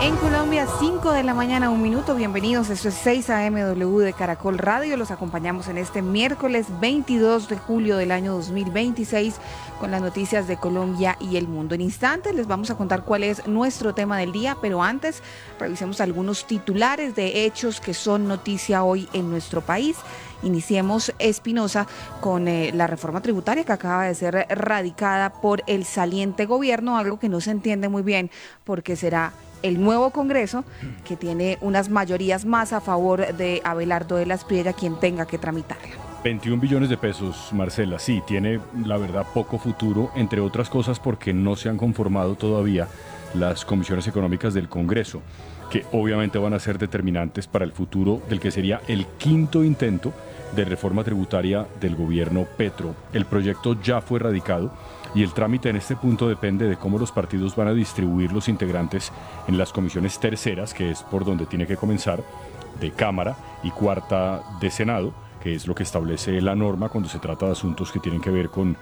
En Colombia, 5 de la mañana, 1 minuto. Bienvenidos, esto es 6 AMW de Caracol Radio. Los acompañamos en este miércoles 22 de julio del año 2026 con las noticias de Colombia y el mundo. En instantes les vamos a contar cuál es nuestro tema del día, pero antes revisemos algunos titulares de hechos que son noticia hoy en nuestro país. Iniciemos, Espinosa, con la reforma tributaria que acaba de ser radicada por el saliente gobierno, algo que no se entiende muy bien porque será el nuevo Congreso, que tiene unas mayorías más a favor de Abelardo de la Espriella, quien tenga que tramitarla. 21 billones de pesos, Marcela, sí, tiene la verdad poco futuro, entre otras cosas porque no se han conformado todavía las comisiones económicas del Congreso, que obviamente van a ser determinantes para el futuro del que sería el quinto intento de reforma tributaria del gobierno Petro. El proyecto ya fue radicado y el trámite en este punto depende de cómo los partidos van a distribuir los integrantes en las comisiones terceras, que es por donde tiene que comenzar, de Cámara, y cuarta de Senado, que es lo que establece la norma cuando se trata de asuntos que tienen que ver con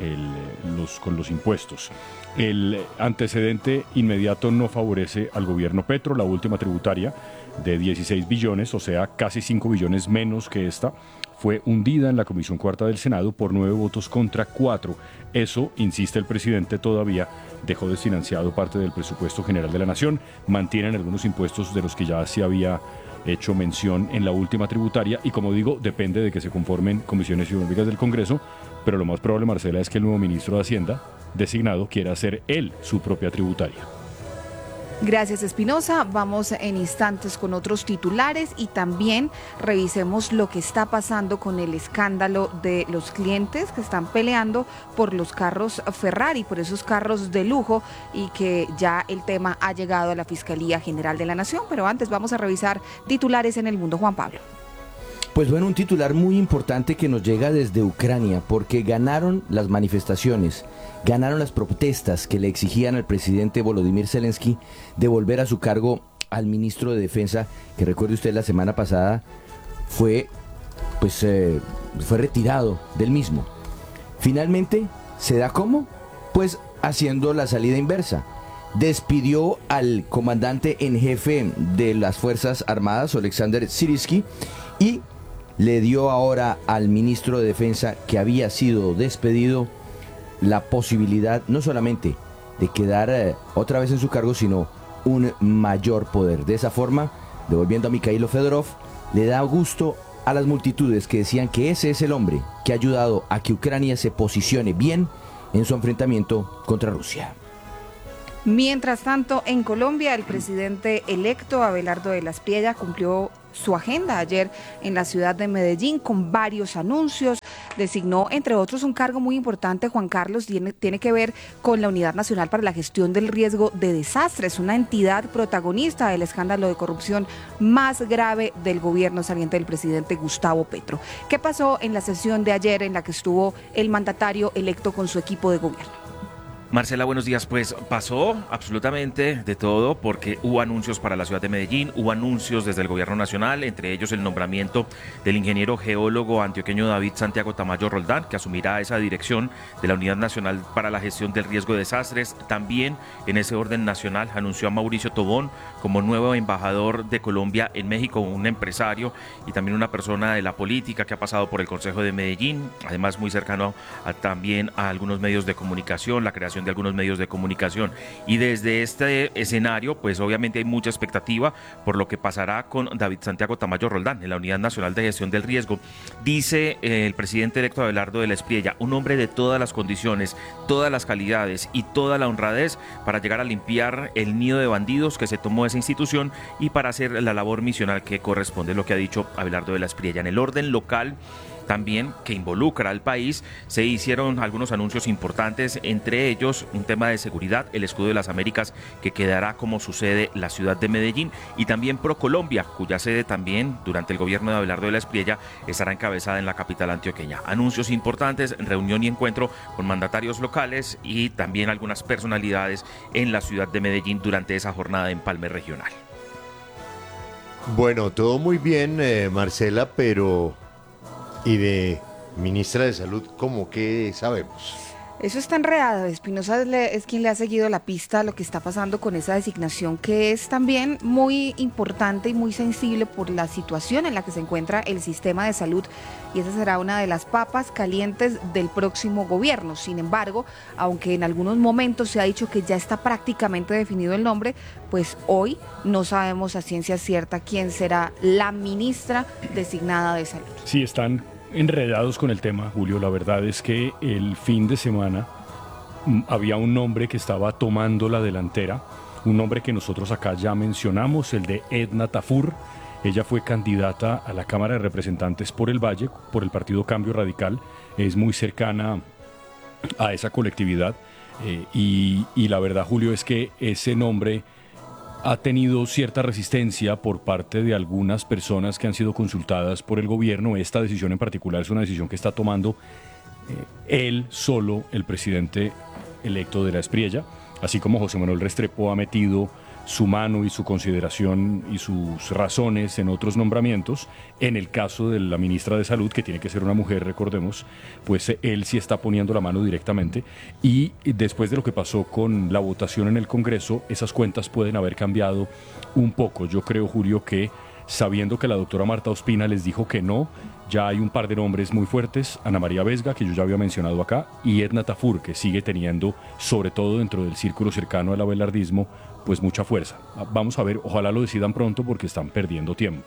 los impuestos. El antecedente inmediato no favorece al gobierno Petro. La última tributaria de 16 billones, o sea, casi 5 billones menos que esta, fue hundida en la Comisión Cuarta del Senado por 9 votos contra 4. Eso, insiste el presidente, todavía dejó desfinanciado parte del presupuesto general de la Nación. Mantienen algunos impuestos de los que ya se había hecho mención en la última tributaria y, como digo, depende de que se conformen comisiones económicas del Congreso, pero lo más probable, Marcela, es que el nuevo ministro de Hacienda designado quiera hacer él su propia tributaria. Gracias, Espinosa. Vamos en instantes con otros titulares y también revisemos lo que está pasando con el escándalo de los clientes que están peleando por los carros Ferrari, por esos carros de lujo, y que ya el tema ha llegado a la Fiscalía General de la Nación. Pero antes vamos a revisar titulares en el mundo. Juan Pablo. Pues bueno, un titular muy importante que nos llega desde Ucrania, porque ganaron las manifestaciones, ganaron las protestas que le exigían al presidente Volodymyr Zelensky devolver a su cargo al ministro de Defensa, que recuerde usted la semana pasada fue retirado del mismo. Finalmente, ¿se da cómo? Pues haciendo la salida inversa. Despidió al comandante en jefe de las Fuerzas Armadas, Oleksandr Syrsky, y le dio ahora al ministro de Defensa, que había sido despedido, la posibilidad no solamente de quedar otra vez en su cargo, sino un mayor poder. De esa forma, devolviendo a Mikhailo Fedorov, le da gusto a las multitudes que decían que ese es el hombre que ha ayudado a que Ucrania se posicione bien en su enfrentamiento contra Rusia. Mientras tanto, en Colombia, el presidente electo Abelardo de la Espriella cumplió su agenda ayer en la ciudad de Medellín con varios anuncios. Designó, entre otros, un cargo muy importante, Juan Carlos, tiene que ver con la Unidad Nacional para la Gestión del Riesgo de Desastres, una entidad protagonista del escándalo de corrupción más grave del gobierno saliente del presidente Gustavo Petro. ¿Qué pasó en la sesión de ayer en la que estuvo el mandatario electo con su equipo de gobierno? Marcela, buenos días. Pues pasó absolutamente de todo, porque hubo anuncios para la ciudad de Medellín, hubo anuncios desde el gobierno nacional, entre ellos el nombramiento del ingeniero geólogo antioqueño David Santiago Tamayo Roldán, que asumirá esa dirección de la Unidad Nacional para la Gestión del Riesgo de Desastres. También en ese orden nacional anunció a Mauricio Tobón como nuevo embajador de Colombia en México, un empresario y también una persona de la política que ha pasado por el Consejo de Medellín, además muy cercano también a algunos medios de comunicación, la creación de algunos medios de comunicación. Y desde este escenario, pues obviamente hay mucha expectativa por lo que pasará con David Santiago Tamayo Roldán en la Unidad Nacional de Gestión del Riesgo. Dice el presidente electo Abelardo de la Espriella, un hombre de todas las condiciones, todas las calidades y toda la honradez para llegar a limpiar el nido de bandidos que se tomó esa institución y para hacer la labor misional que corresponde, lo que ha dicho Abelardo de la Espriella. En el orden local, también que involucra al país, se hicieron algunos anuncios importantes, entre ellos un tema de seguridad, el escudo de las Américas, que quedará como su sede la ciudad de Medellín, y también ProColombia, cuya sede también durante el gobierno de Abelardo de la Espriella estará encabezada en la capital antioqueña. Anuncios importantes, reunión y encuentro con mandatarios locales y también algunas personalidades en la ciudad de Medellín durante esa jornada de empalme regional. Bueno, todo muy bien, Marcela, pero... ¿Y de ministra de Salud, cómo que sabemos? Eso está enredado. Espinosa es quien le ha seguido la pista a lo que está pasando con esa designación, que es también muy importante y muy sensible por la situación en la que se encuentra el sistema de salud, y esa será una de las papas calientes del próximo gobierno. Sin embargo, aunque en algunos momentos se ha dicho que ya está prácticamente definido el nombre, pues hoy no sabemos a ciencia cierta quién será la ministra designada de salud. Sí, están enredados con el tema, Julio. La verdad es que el fin de semana había un nombre que estaba tomando la delantera, un nombre que nosotros acá ya mencionamos, el de Edna Tafur. Ella fue candidata a la Cámara de Representantes por el Valle, por el Partido Cambio Radical. Es muy cercana a esa colectividad y la verdad, Julio, es que ese nombre ha tenido cierta resistencia por parte de algunas personas que han sido consultadas por el gobierno. Esta decisión en particular es una decisión que está tomando él solo, el presidente electo de la Espriella, así como José Manuel Restrepo ha metido su mano y su consideración y sus razones en otros nombramientos. En el caso de la ministra de Salud, que tiene que ser una mujer, recordemos, pues él sí está poniendo la mano directamente, y después de lo que pasó con la votación en el Congreso, esas cuentas pueden haber cambiado un poco. Yo creo, Julio, que sabiendo que la doctora Marta Ospina les dijo que no, ya hay un par de nombres muy fuertes: Ana María Vesga, que yo ya había mencionado acá, y Edna Tafur, que sigue teniendo, sobre todo dentro del círculo cercano al abelardismo, pues mucha fuerza. Vamos a ver, ojalá lo decidan pronto porque están perdiendo tiempo.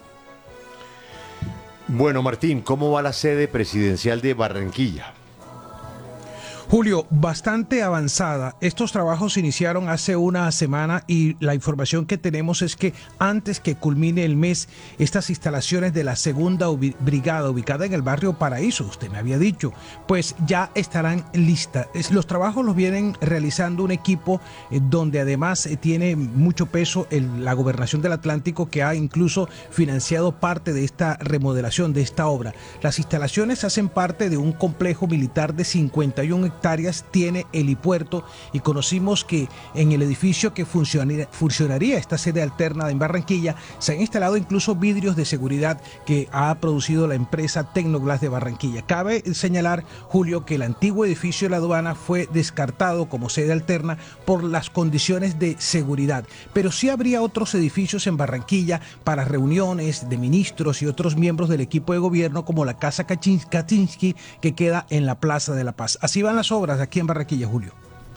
Bueno, Martín, ¿cómo va la sede presidencial de Barranquilla? Julio, bastante avanzada. Estos trabajos iniciaron hace una semana y la información que tenemos es que antes que culmine el mes, estas instalaciones de la segunda brigada ubicada en el barrio Paraíso, usted me había dicho, pues ya estarán listas. Los trabajos los vienen realizando un equipo donde además tiene mucho peso la Gobernación del Atlántico, que ha incluso financiado parte de esta remodelación, de esta obra. Las instalaciones hacen parte de un complejo militar de 51 hectáreas, tiene helipuerto, y conocimos que en el edificio que funcionaría esta sede alterna en Barranquilla se han instalado incluso vidrios de seguridad que ha producido la empresa Tecnoglass de Barranquilla. Cabe señalar, Julio, que el antiguo edificio de la aduana fue descartado como sede alterna por las condiciones de seguridad, pero sí habría otros edificios en Barranquilla para reuniones de ministros y otros miembros del equipo de gobierno, como la Casa Kaczynski, que queda en la Plaza de la Paz. Así van las obras aquí en Barranquilla, Julio.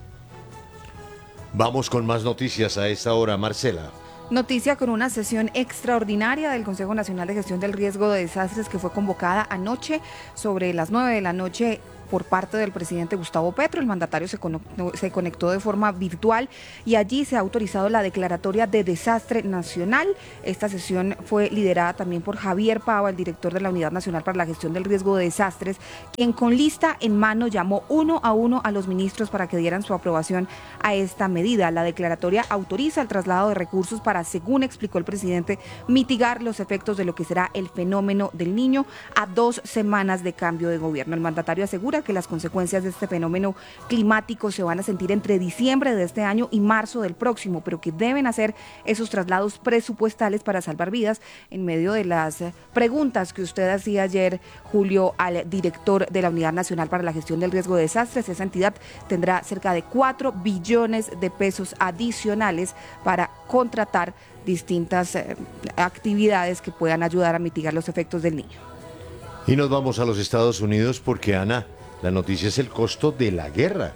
Vamos con más noticias a esta hora, Marcela. Noticia con una sesión extraordinaria del Consejo Nacional de Gestión del Riesgo de Desastres que fue convocada anoche sobre las 9 de la noche por parte del presidente Gustavo Petro. El mandatario se conectó de forma virtual y allí se ha autorizado la declaratoria de desastre nacional. Esta sesión fue liderada también por Javier Pava, el director de la Unidad Nacional para la Gestión del Riesgo de Desastres, quien con lista en mano llamó uno a uno a los ministros para que dieran su aprobación a esta medida. La declaratoria autoriza el traslado de recursos para, según explicó el presidente, mitigar los efectos de lo que será el fenómeno del Niño a 2 semanas de cambio de gobierno. El mandatario asegura que las consecuencias de este fenómeno climático se van a sentir entre diciembre de este año y marzo del próximo, pero que deben hacer esos traslados presupuestales para salvar vidas, en medio de las preguntas que usted hacía ayer, Julio, al director de la Unidad Nacional para la Gestión del Riesgo de Desastres. Esa entidad tendrá cerca de 4 billones de pesos adicionales para contratar distintas actividades que puedan ayudar a mitigar los efectos del Niño. Y nos vamos a los Estados Unidos porque, Ana, la noticia es el costo de la guerra.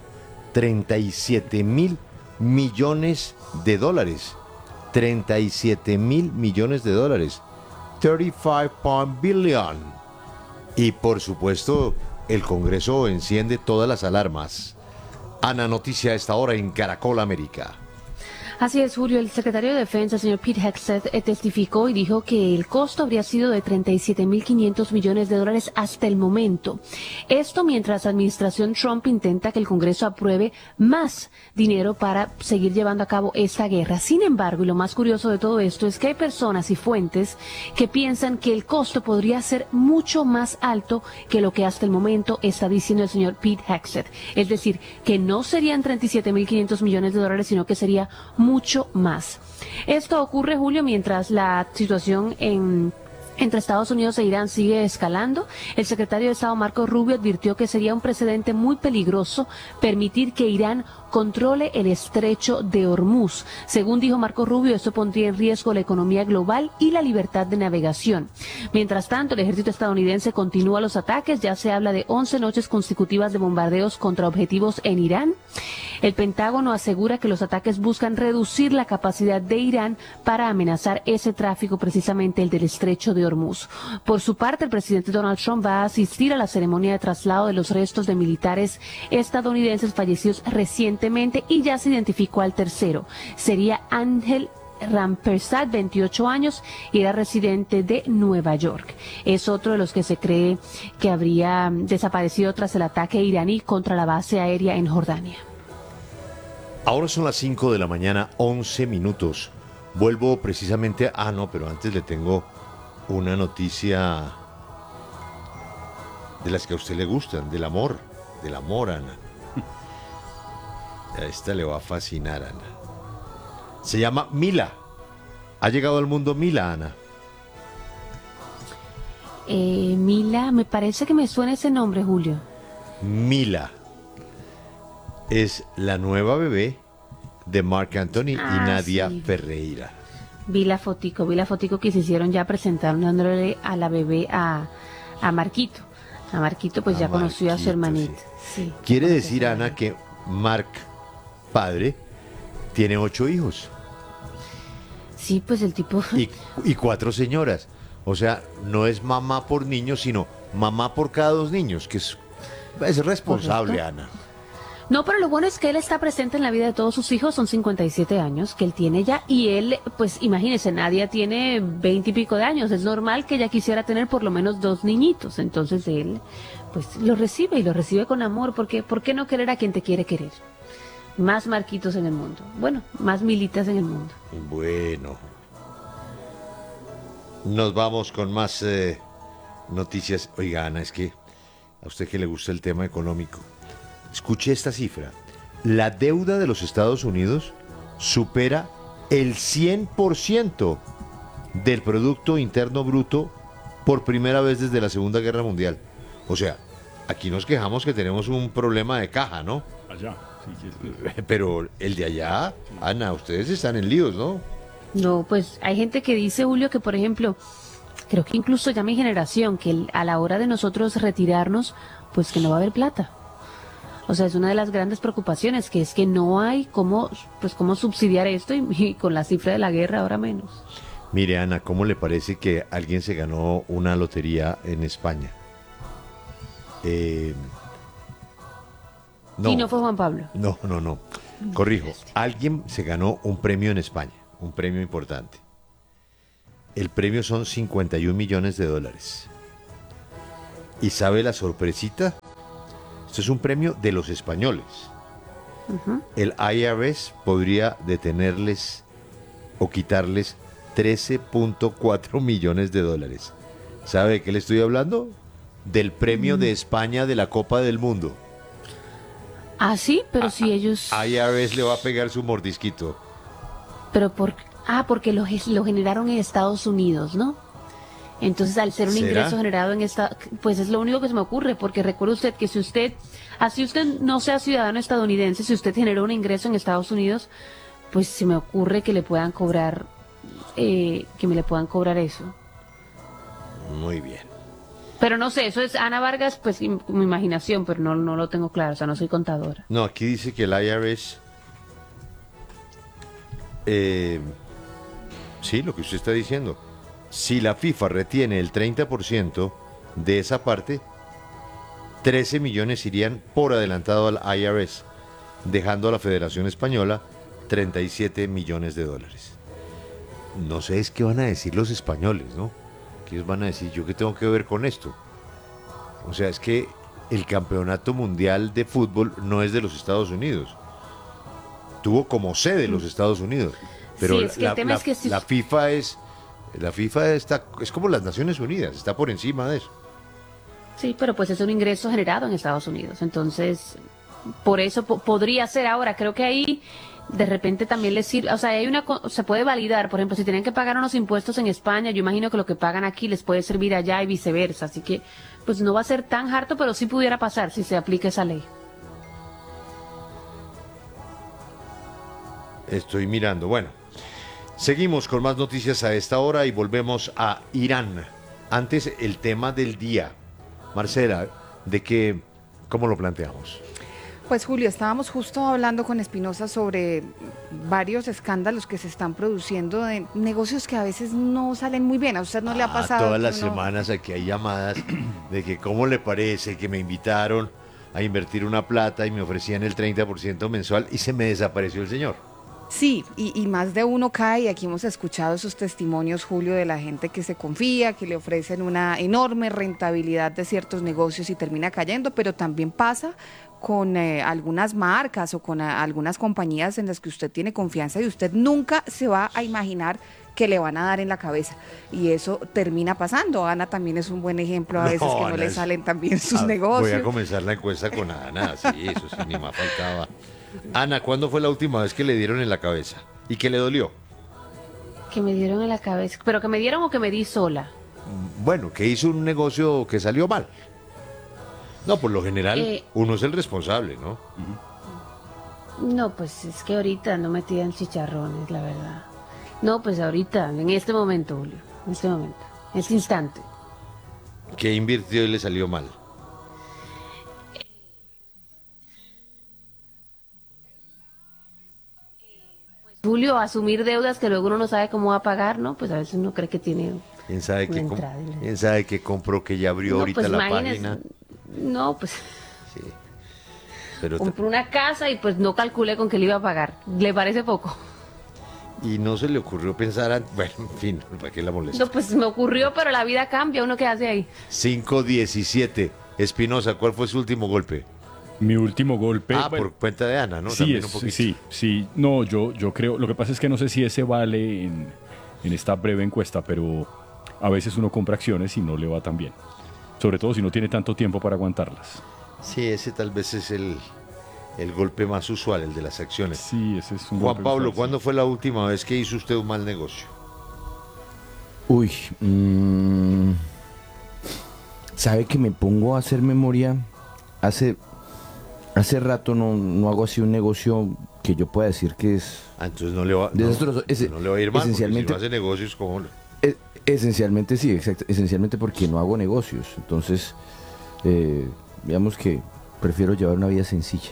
37.000 millones de dólares. 37.000 millones de dólares. 35 billion. Y por supuesto, el Congreso enciende todas las alarmas. Ana, noticia a esta hora en Caracol América. Así es, Julio. El secretario de Defensa, señor Pete Hegseth, testificó y dijo que el costo habría sido de 37.500 millones de dólares hasta el momento. Esto mientras la administración Trump intenta que el Congreso apruebe más dinero para seguir llevando a cabo esta guerra. Sin embargo, y lo más curioso de todo esto es que hay personas y fuentes que piensan que el costo podría ser mucho más alto que lo que hasta el momento está diciendo el señor Pete Hegseth. Es decir, que no serían 37.500 millones de dólares, sino que sería mucho más. Esto ocurre, Julio, mientras la situación en entre Estados Unidos e Irán sigue escalando. El secretario de Estado Marco Rubio advirtió que sería un precedente muy peligroso permitir que Irán controle el estrecho de Hormuz. Según dijo Marco Rubio, esto pondría en riesgo la economía global y la libertad de navegación. Mientras tanto, el ejército estadounidense continúa los ataques. Ya se habla de 11 noches consecutivas de bombardeos contra objetivos en Irán. El Pentágono asegura que los ataques buscan reducir la capacidad de Irán para amenazar ese tráfico, precisamente el del estrecho de Hormuz. Por su parte, el presidente Donald Trump va a asistir a la ceremonia de traslado de los restos de militares estadounidenses fallecidos recientemente y ya se identificó al tercero. Sería Ángel Rampersad, 28 años, y era residente de Nueva York. Es otro de los que se cree que habría desaparecido tras el ataque iraní contra la base aérea en Jordania. Ahora son las 5 de la mañana, 11 minutos. Vuelvo precisamente... no, pero antes le tengo una noticia de las que a usted le gustan, del amor, Ana. A esta le va a fascinar, Ana. Se llama Mila. Ha llegado al mundo Mila, Ana. Mila, me parece que me suena ese nombre, Julio. Mila es la nueva bebé de Marc Anthony y Nadia Ferreira. Vi la fotico que se hicieron ya presentándole a la bebé a Marquito. A Marquito pues ya conoció a su hermanita. Sí. Quiere decir, Ana, que Marc, padre, tiene 8 hijos. Sí, pues el tipo... Y 4 señoras. O sea, no es mamá por niños, sino mamá por cada 2 niños, que es responsable. ¿Correcto? Ana. No, pero lo bueno es que él está presente en la vida de todos sus hijos. Son 57 años que él tiene ya, y él, pues imagínese, Nadia tiene 20 y pico de años. Es normal que ella quisiera tener por lo menos 2 niñitos. Entonces él, pues lo recibe, y lo recibe con amor, porque ¿por qué no querer a quien te quiere querer? Más Marquitos en el mundo. Bueno, más Militas en el mundo. Bueno. Nos vamos con más noticias. Oiga, Ana, es que a usted que le gusta el tema económico, escuche esta cifra. La deuda de los Estados Unidos supera el 100% del Producto Interno Bruto por primera vez desde la Segunda Guerra Mundial. O sea, aquí nos quejamos que tenemos un problema de caja, ¿no? Allá. Pero el de allá, Ana, ustedes están en líos, ¿no? No, pues hay gente que dice, Julio, que por ejemplo, creo que incluso ya mi generación, que a la hora de nosotros retirarnos, pues que no va a haber plata. O sea, es una de las grandes preocupaciones, que es que no hay cómo subsidiar esto, y con la cifra de la guerra ahora menos. Mire, Ana, ¿cómo le parece que alguien se ganó una lotería en España? No. Y no fue Juan Pablo. No. Corrijo, alguien se ganó un premio en España, un premio importante. El premio son 51 millones de dólares. ¿Y sabe la sorpresita? Esto es un premio de los españoles. Uh-huh. El IRS podría detenerles o quitarles 13.4 millones de dólares. ¿Sabe de qué le estoy hablando? Del premio de España de la Copa del Mundo. Ah, sí, pero si ellos... IRS le va a pegar su mordisquito. Pero porque lo generaron en Estados Unidos, ¿no? Entonces, al ser un ingreso generado en pues es lo único que se me ocurre, porque recuerde usted que así usted no sea ciudadano estadounidense, si usted generó un ingreso en Estados Unidos, pues se me ocurre que le puedan cobrar, eso. Muy bien. Pero no sé, eso es Ana Vargas, pues mi imaginación, pero no lo tengo claro, o sea, no soy contadora. No, aquí dice que el IRS, sí, lo que usted está diciendo, si la FIFA retiene el 30% de esa parte, 13 millones irían por adelantado al IRS, dejando a la Federación Española 37 millones de dólares. No sé es qué van a decir los españoles, ¿no? Que ellos van a decir, ¿yo qué tengo que ver con esto? O sea, es que el campeonato mundial de fútbol no es de los Estados Unidos. Tuvo como sede los Estados Unidos. Pero sí, es que el tema es que la FIFA es como las Naciones Unidas, está por encima de eso. Sí, pero pues es un ingreso generado en Estados Unidos. Entonces, por eso podría ser ahora. Creo que ahí de repente también les sirve, o sea, se puede validar, por ejemplo, si tienen que pagar unos impuestos en España, yo imagino que lo que pagan aquí les puede servir allá y viceversa, así que pues no va a ser tan harto, pero sí pudiera pasar si se aplica esa ley. Estoy mirando. Bueno, seguimos con más noticias a esta hora y volvemos a Irán. Antes, el tema del día. Marcela, ¿cómo lo planteamos? Pues Julio, estábamos justo hablando con Espinosa sobre varios escándalos que se están produciendo de negocios que a veces no salen muy bien. ¿A usted no le ha pasado? Todas las semanas aquí hay llamadas de que cómo le parece que me invitaron a invertir una plata y me ofrecían el 30% mensual y se me desapareció el señor. Sí, y más de uno cae, y aquí hemos escuchado esos testimonios, Julio, de la gente que se confía, que le ofrecen una enorme rentabilidad de ciertos negocios y termina cayendo, pero también pasa con algunas marcas o con algunas compañías en las que usted tiene confianza y usted nunca se va a imaginar que le van a dar en la cabeza, y eso termina pasando. Ana también es un buen ejemplo a veces que no le salen tan bien sus negocios. Voy a comenzar la encuesta con Ana, sí, eso sí, ni más faltaba. Ana, ¿cuándo fue la última vez que le dieron en la cabeza? ¿Y que le dolió? Que me dieron en la cabeza, pero que me dieron o que me di sola. Bueno, que hizo un negocio que salió mal. No, por lo general, uno es el responsable, ¿no? No, pues es que ahorita no metida en chicharrones, la verdad. No, pues ahorita, en este momento, Julio, en este instante. ¿Qué invirtió y le salió mal? Julio, asumir deudas que luego uno no sabe cómo va a pagar, ¿no? Pues a veces uno cree que tiene ¿Quién sabe qué compró, que ya abrió no, ahorita pues la página? No, pues Sí. Pero compró una casa y pues no calculé con que le iba a pagar. ¿Le parece poco? y no se le ocurrió pensar, bueno, en fin, ¿para qué la molesta? No, pues me ocurrió, pero la vida cambia, ¿uno qué hace ahí? 5:17. Espinosa, ¿cuál fue su último golpe? Mi último golpe. Por cuenta de Ana, ¿no? Sí, También un poquito. sí. No, yo creo. Lo que pasa es que no sé si ese vale en esta breve encuesta, pero a veces uno compra acciones y no le va tan bien. Sobre todo si no tiene tanto tiempo para aguantarlas. Sí, ese tal vez es el golpe más usual, el de las acciones. Sí, ese es un Juan golpe Pablo, usual, ¿cuándo fue la última vez que hizo usted un mal negocio? Uy, ¿sabe que me pongo a hacer memoria? Hace rato no hago así un negocio que yo pueda decir que es Entonces no le va, desastroso. no le va a ir mal, Esencialmente, porque si no hace negocios, ¿cómo? Esencialmente sí, exacto. Esencialmente porque no hago negocios. Entonces, digamos que prefiero llevar una vida sencilla.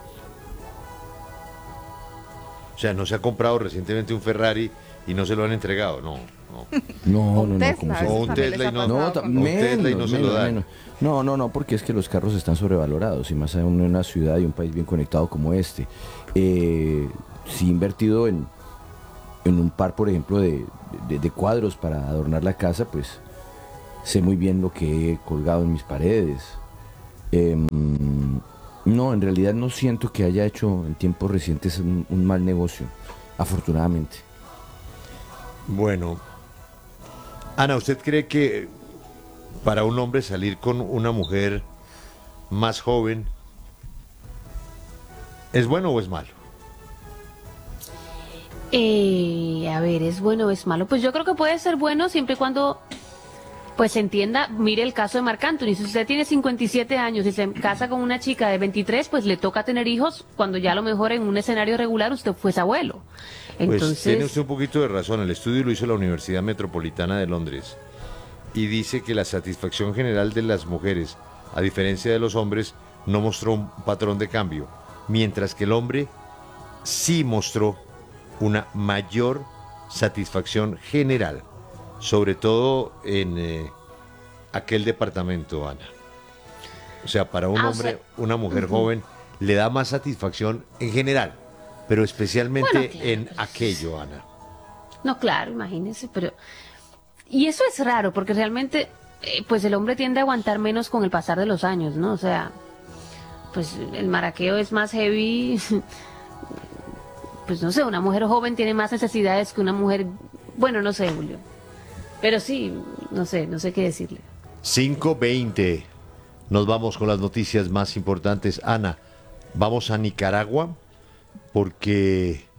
O sea, no se ha comprado recientemente un Ferrari y no se lo han entregado, no. No, Tesla, como eso O un también Tesla y les ha no- pasado con- menos, Tesla y no se lo dan. No, porque es que los carros están sobrevalorados y más aún en una ciudad y un país bien conectado como este. Sí he invertido en un par, por ejemplo, de cuadros para adornar la casa, pues sé muy bien lo que he colgado en mis paredes. No, en realidad no siento que haya hecho en tiempos recientes un mal negocio, afortunadamente. Bueno, Ana, ¿usted cree que para un hombre salir con una mujer más joven es bueno o es malo? A ver, ¿es bueno o es malo? Pues yo creo que puede ser bueno siempre y cuando pues se entienda. Mire el caso de Marc Anthony. Si usted tiene 57 años y se casa con una chica de 23, pues le toca tener hijos cuando ya a lo mejor en un escenario regular usted fue abuelo. Entonces, Pues tiene usted un poquito de razón. El estudio lo hizo la Universidad Metropolitana de Londres y dice que la satisfacción general de las mujeres, a diferencia de los hombres, no mostró un patrón de cambio, mientras que el hombre sí mostró una mayor satisfacción general, sobre todo en aquel departamento, Ana. O sea, para un hombre, una mujer joven le da más satisfacción en general, pero especialmente Bueno, claro. en aquello, Ana. no, claro, imagínese, pero... Y eso es raro, porque realmente, pues el hombre tiende a aguantar menos con el pasar de los años, ¿no? O sea, pues el maraqueo es más heavy. Pues no sé, una mujer joven tiene más necesidades que una mujer... Bueno, no sé, Julio. Pero sí, no sé qué decirle. 5:20. Nos vamos con las noticias más importantes. Ana, vamos a Nicaragua porque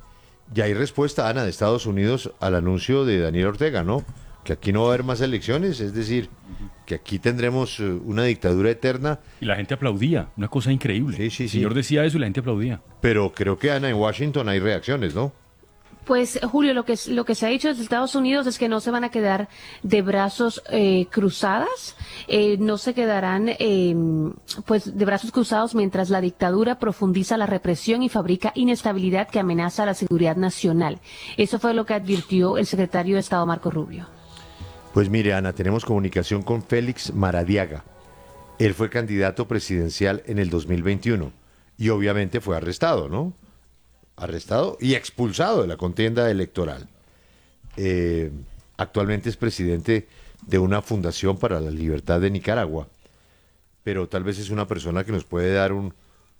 Ya hay respuesta, Ana, de Estados Unidos al anuncio de Daniel Ortega, ¿no? Que aquí no va a haber más elecciones, es decir, que aquí tendremos una dictadura eterna. Y la gente aplaudía, una cosa increíble. Sí, sí, El sí. señor decía eso y la gente aplaudía. Pero creo que, Ana, en Washington hay reacciones, ¿no? Pues, Julio, lo que se ha dicho desde Estados Unidos es que no se van a quedar de brazos cruzadas, no se quedarán pues de brazos cruzados mientras la dictadura profundiza la represión y fabrica inestabilidad que amenaza a la seguridad nacional. Eso fue lo que advirtió el secretario de Estado Marco Rubio. Pues mire, Ana, tenemos comunicación con Félix Maradiaga. Él fue candidato presidencial en el 2021 y obviamente fue arrestado, ¿no? Arrestado y expulsado de la contienda electoral. Actualmente es presidente de una fundación para la libertad de Nicaragua, pero tal vez es una persona que nos puede dar un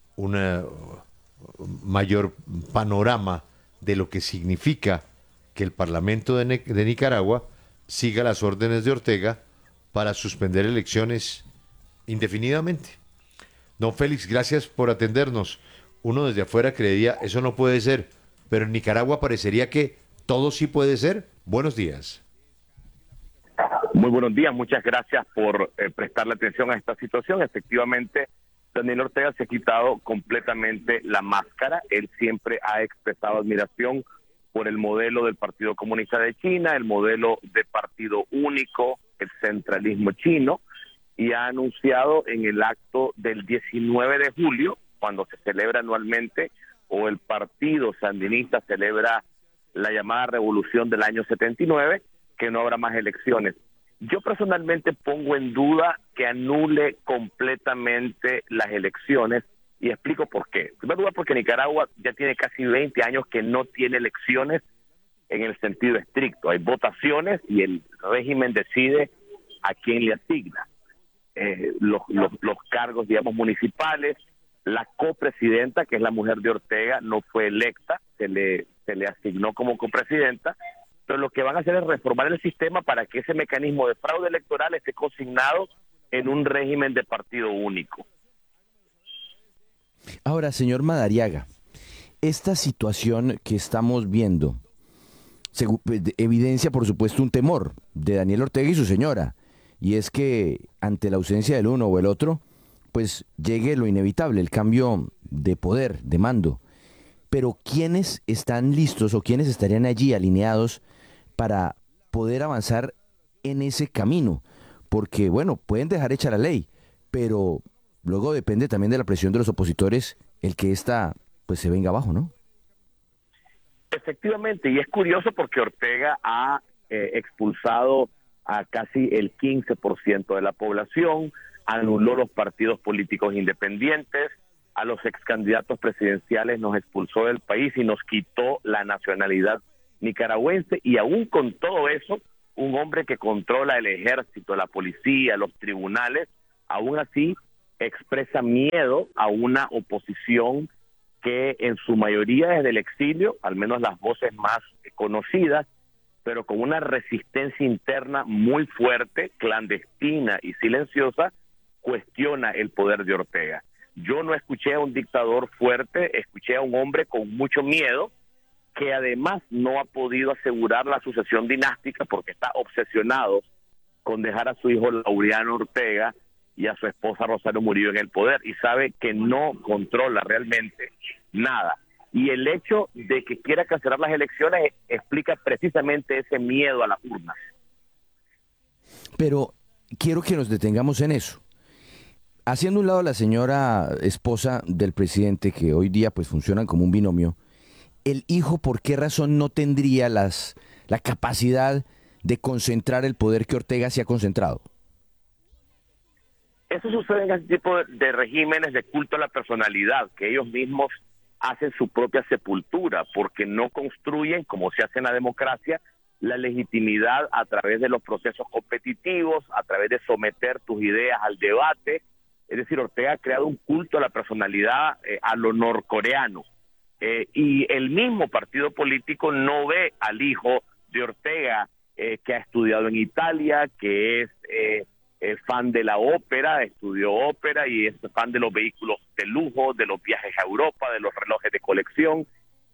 mayor panorama de lo que significa que el Parlamento de Nicaragua siga las órdenes de Ortega para suspender elecciones indefinidamente. Don Félix, gracias por atendernos. Uno desde afuera creería, eso no puede ser, pero en Nicaragua parecería que todo sí puede ser. Buenos días. Muy buenos días, muchas gracias por prestarle atención a esta situación. Efectivamente, Daniel Ortega se ha quitado completamente la máscara. Él siempre ha expresado admiración por el modelo del Partido Comunista de China, el modelo de partido único, el centralismo chino, y ha anunciado en el acto del 19 de julio, cuando se celebra anualmente, o el partido sandinista celebra la llamada revolución del año 79, que no habrá más elecciones. Yo personalmente pongo en duda que anule completamente las elecciones, y explico por qué. En primer lugar, porque Nicaragua ya tiene casi 20 años que no tiene elecciones en el sentido estricto. Hay votaciones y el régimen decide a quién le asigna los cargos, digamos, municipales. La copresidenta, que es la mujer de Ortega, no fue electa, se le asignó como copresidenta, pero lo que van a hacer es reformar el sistema para que ese mecanismo de fraude electoral esté consignado en un régimen de partido único. Ahora, señor Madariaga, esta situación que estamos viendo evidencia, por supuesto, un temor de Daniel Ortega y su señora, y es que ante la ausencia del uno o el otro, pues llegue lo inevitable, el cambio de poder, de mando. Pero ¿quiénes están listos o quiénes estarían allí alineados para poder avanzar en ese camino? Porque, bueno, pueden dejar hecha la ley, pero luego depende también de la presión de los opositores el que esta pues se venga abajo, ¿no? Efectivamente, y es curioso porque Ortega ha expulsado a casi el 15% de la población, anuló los partidos políticos independientes, a los ex candidatos presidenciales nos expulsó del país y nos quitó la nacionalidad nicaragüense, y aún con todo eso, un hombre que controla el ejército, la policía, los tribunales, aún así expresa miedo a una oposición que en su mayoría desde el exilio, al menos las voces más conocidas, pero con una resistencia interna muy fuerte, clandestina y silenciosa, cuestiona el poder de Ortega. Yo no escuché a un dictador fuerte, escuché a un hombre con mucho miedo, que además no ha podido asegurar la sucesión dinástica porque está obsesionado con dejar a su hijo Laureano Ortega y a su esposa Rosario Murillo en el poder, y sabe que no controla realmente nada. Y el hecho de que quiera cancelar las elecciones explica precisamente ese miedo a las urnas. Pero quiero que nos detengamos en eso. Haciendo un lado la señora esposa del presidente, que hoy día pues funcionan como un binomio, el hijo, ¿por qué razón no tendría la capacidad de concentrar el poder que Ortega se ha concentrado? Eso sucede en ese tipo de regímenes de culto a la personalidad, que ellos mismos hacen su propia sepultura, porque no construyen, como se hace en la democracia, la legitimidad a través de los procesos competitivos, a través de someter tus ideas al debate. Es decir, Ortega ha creado un culto a la personalidad a lo norcoreano. Y el mismo partido político no ve al hijo de Ortega, que ha estudiado en Italia, que es fan de la ópera, estudió ópera y es fan de los vehículos de lujo, de los viajes a Europa, de los relojes de colección,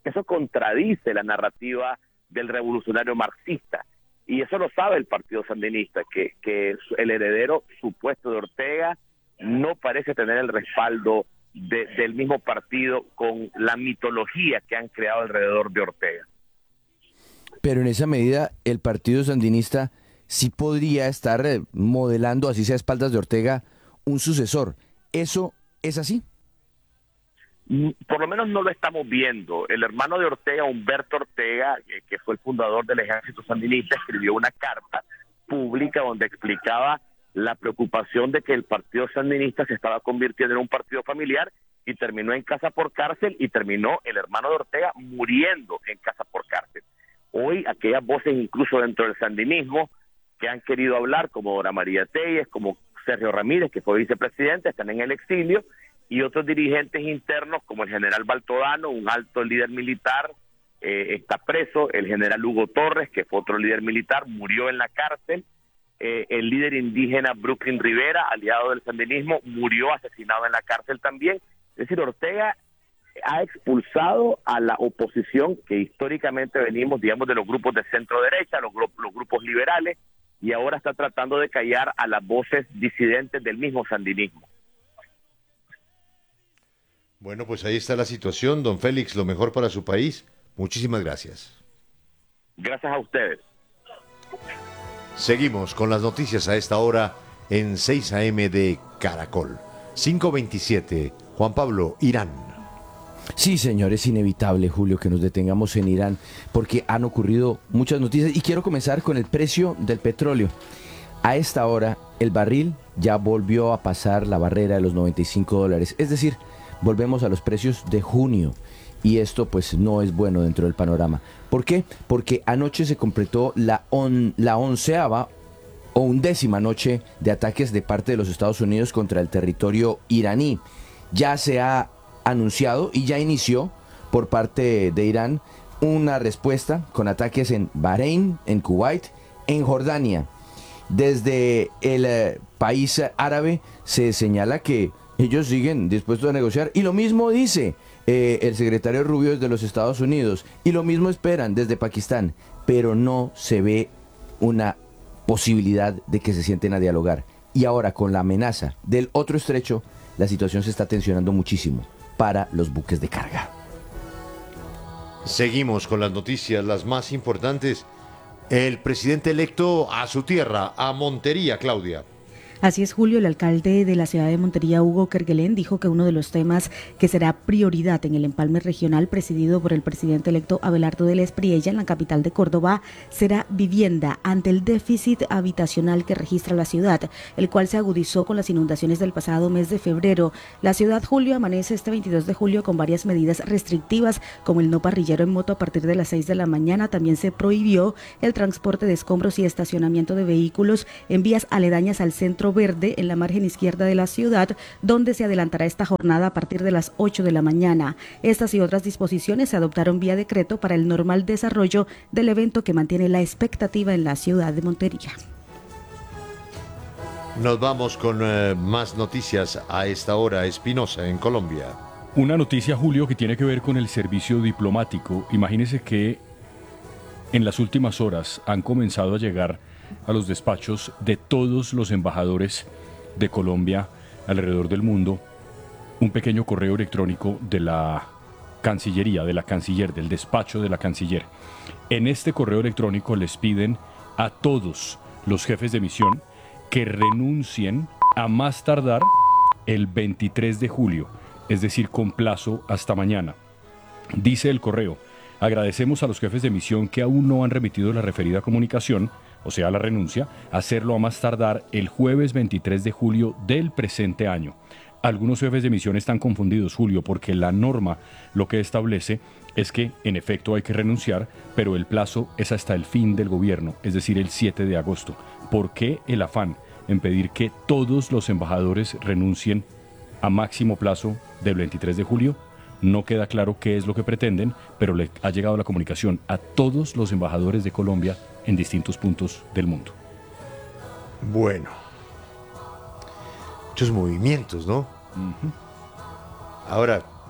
Eso contradice la narrativa del revolucionario marxista. Y eso lo sabe el Partido Sandinista, que el heredero supuesto de Ortega no parece tener el respaldo del mismo partido con la mitología que han creado alrededor de Ortega. Pero en esa medida, el Partido Sandinista sí podría estar modelando, así sea a espaldas de Ortega, un sucesor. ¿Eso es así? Por lo menos no lo estamos viendo. El hermano de Ortega, Humberto Ortega, que fue el fundador del Ejército Sandinista, escribió una carta pública donde explicaba la preocupación de que el Partido Sandinista se estaba convirtiendo en un partido familiar y terminó en casa por cárcel, y terminó el hermano de Ortega muriendo en casa por cárcel. Hoy aquellas voces incluso dentro del sandinismo que han querido hablar, como Dora María Telles, como Sergio Ramírez, que fue vicepresidente, están en el exilio, y otros dirigentes internos como el general Baltodano, un alto líder militar, está preso. El general Hugo Torres, que fue otro líder militar, murió en la cárcel. El líder indígena Brooklyn Rivera, aliado del sandinismo, murió asesinado en la cárcel también. Es decir, Ortega ha expulsado a la oposición que históricamente venimos, digamos, de los grupos de centro derecha, los grupos liberales, y ahora está tratando de callar a las voces disidentes del mismo sandinismo. Bueno, pues ahí está la situación, don Félix, lo mejor para su país. Muchísimas gracias. Gracias a ustedes. Seguimos con las noticias a esta hora en 6 AM de Caracol. 5:27, Juan Pablo, Irán. Sí, señor, es inevitable, Julio, que nos detengamos en Irán, porque han ocurrido muchas noticias. Y quiero comenzar con el precio del petróleo. A esta hora, el barril ya volvió a pasar la barrera de los $95. Es decir, volvemos a los precios de junio. Y esto pues no es bueno dentro del panorama. ¿Por qué? Porque anoche se completó la 11ª o 11ª noche de ataques de parte de los Estados Unidos contra el territorio iraní. Ya se ha anunciado y ya inició por parte de Irán una respuesta con ataques en Bahrein, en Kuwait, en Jordania. Desde el país árabe se señala que ellos siguen dispuestos a negociar, y lo mismo dice el secretario Rubio desde los Estados Unidos, y lo mismo esperan desde Pakistán, pero no se ve una posibilidad de que se sienten a dialogar. Y ahora, con la amenaza del otro estrecho, la situación se está tensionando muchísimo para los buques de carga. Seguimos con las noticias, las más importantes. El presidente electo a su tierra, a Montería, Claudia. Así es, Julio. El alcalde de la ciudad de Montería, Hugo Kerguelen, dijo que uno de los temas que será prioridad en el empalme regional presidido por el presidente electo Abelardo del Espriella en la capital de Córdoba será vivienda ante el déficit habitacional que registra la ciudad, el cual se agudizó con las inundaciones del pasado mes de febrero. La ciudad, Julio, amanece este 22 de julio con varias medidas restrictivas, como el no parrillero en moto a partir de las 6 de la mañana. También se prohibió el transporte de escombros y estacionamiento de vehículos en vías aledañas al centro verde en la margen izquierda de la ciudad, donde se adelantará esta jornada a partir de las 8 de la mañana. Estas y otras disposiciones se adoptaron vía decreto para el normal desarrollo del evento, que mantiene la expectativa en la ciudad de Montería. Nos vamos con más noticias a esta hora. Espinosa, en Colombia. Una noticia, Julio, que tiene que ver con el servicio diplomático. Imagínese que en las últimas horas han comenzado a llegar a los despachos de todos los embajadores de Colombia alrededor del mundo un pequeño correo electrónico de la Cancillería, de la Canciller, del despacho de la Canciller. En este correo electrónico les piden a todos los jefes de misión que renuncien a más tardar el 23 de julio, es decir, con plazo hasta mañana. Dice el correo: agradecemos a los jefes de misión que aún no han remitido la referida comunicación, o sea, la renuncia, hacerlo a más tardar el jueves 23 de julio del presente año. Algunos jefes de misión están confundidos, Julio, porque la norma lo que establece es que en efecto hay que renunciar, pero el plazo es hasta el fin del gobierno, es decir, el 7 de agosto. ¿Por qué el afán en pedir que todos los embajadores renuncien a máximo plazo del 23 de julio? No queda claro qué es lo que pretenden, pero le ha llegado la comunicación a todos los embajadores de Colombia en distintos puntos del mundo. Bueno, muchos movimientos, ¿no? Ahora,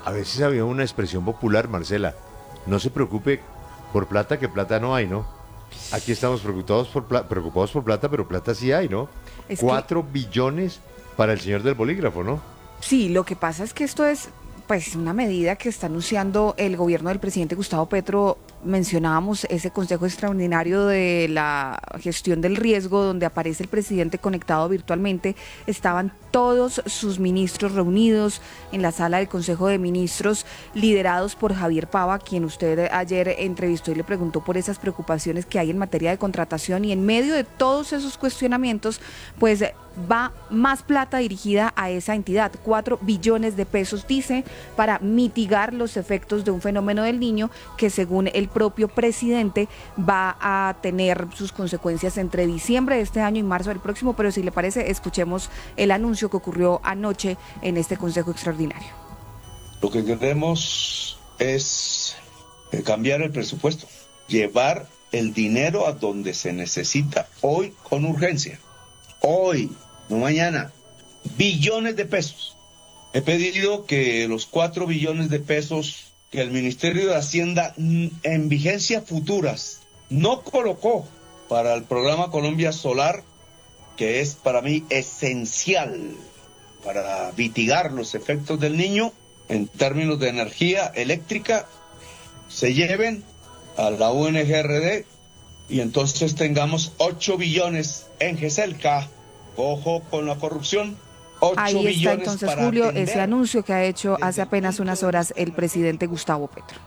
A veces había una expresión popular, Marcela, no se preocupe por plata, que plata no hay, ¿no? Aquí estamos preocupados por plata, pero plata sí hay, ¿no? 4 billones para el señor del bolígrafo, ¿no? Sí, lo que pasa es que esto es pues una medida que está anunciando el gobierno del presidente Gustavo Petro. Mencionábamos ese Consejo Extraordinario de la Gestión del Riesgo, donde aparece el presidente conectado virtualmente. Estaban todos sus ministros reunidos en la sala del Consejo de Ministros, liderados por Javier Pava, quien usted ayer entrevistó y le preguntó por esas preocupaciones que hay en materia de contratación. Y en medio de todos esos cuestionamientos, pues va más plata dirigida a esa entidad, 4 billones de pesos, dice, para mitigar los efectos de un fenómeno del Niño que, según el propio presidente, va a tener sus consecuencias entre diciembre de este año y marzo del próximo. Pero si le parece, escuchemos el anuncio que ocurrió anoche en este Consejo Extraordinario. Lo que queremos es cambiar el presupuesto, llevar el dinero a donde se necesita hoy con urgencia. Hoy, no mañana, billones de pesos. He pedido que los 4 billones de pesos que el Ministerio de Hacienda en vigencias futuras no colocó para el programa Colombia Solar, que es para mí esencial para mitigar los efectos del Niño en términos de energía eléctrica, se lleven a la UNGRD y entonces tengamos 8 billones en GESELCA. Ojo con la corrupción. 8 Ahí está entonces, Julio, atender. ese anuncio que ha hecho hace apenas unas horas el presidente Gustavo Petro.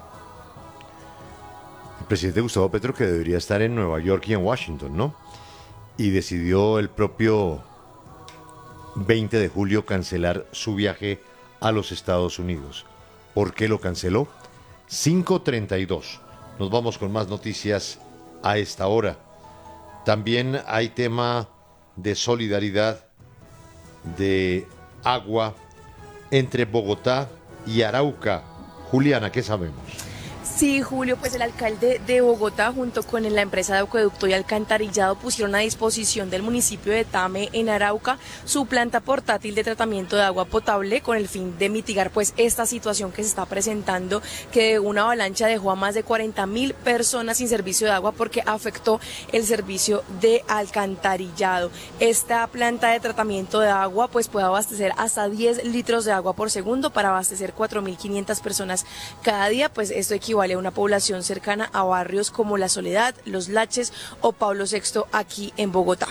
El presidente Gustavo Petro, que debería estar en Nueva York y en Washington, ¿no? Y decidió el propio 20 de julio cancelar su viaje a los Estados Unidos. ¿Por qué lo canceló? 5:32. Nos vamos con más noticias a esta hora. También hay tema de solidaridad, de agua entre Bogotá y Arauca. Juliana, ¿qué sabemos? Sí, Julio, pues el alcalde de Bogotá junto con la empresa de acueducto y alcantarillado pusieron a disposición del municipio de Tame, en Arauca, su planta portátil de tratamiento de agua potable con el fin de mitigar pues esta situación que se está presentando, que una avalancha dejó a más de 40.000 personas sin servicio de agua porque afectó el servicio de alcantarillado. Esta planta de tratamiento de agua pues puede abastecer hasta 10 litros de agua por segundo para abastecer 4.500 personas cada día, pues esto equivale a una población cercana a barrios como La Soledad, Los Laches o Pablo VI aquí en Bogotá.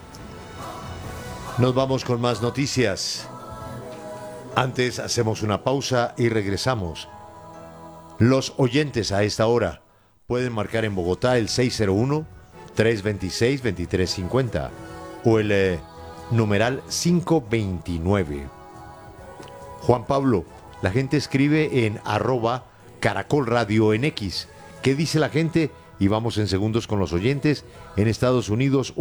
Nos vamos con más noticias. Antes hacemos una pausa y regresamos. Los oyentes a esta hora pueden marcar en Bogotá el 601-326-2350 o el numeral 529. Juan Pablo, la gente escribe en @Caracol Radio en X. ¿Qué dice la gente? Y vamos en segundos con los oyentes. En Estados Unidos,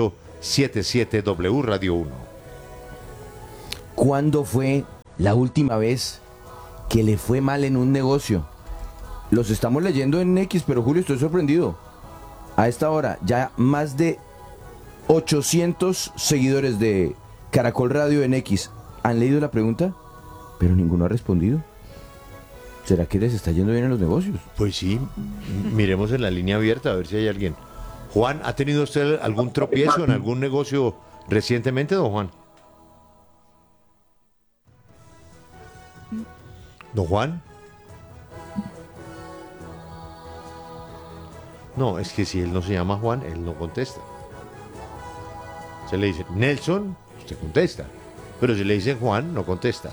1877W Radio 1. ¿Cuándo fue la última vez que le fue mal en un negocio? Los estamos leyendo en X, pero Julio, estoy sorprendido. A esta hora, ya más de 800 seguidores de Caracol Radio en X han leído la pregunta, pero ninguno ha respondido. ¿Será que les está yendo bien en los negocios? Pues sí, miremos en la línea abierta a ver si hay alguien. Juan, ¿ha tenido usted algún tropiezo en algún negocio recientemente, don Juan? ¿Don Juan? No, es que si él no se llama Juan, él no contesta. Se le dice Nelson, usted contesta. Pero si le dicen Juan, no contesta.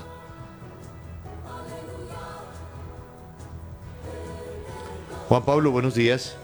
Juan Pablo, buenos días.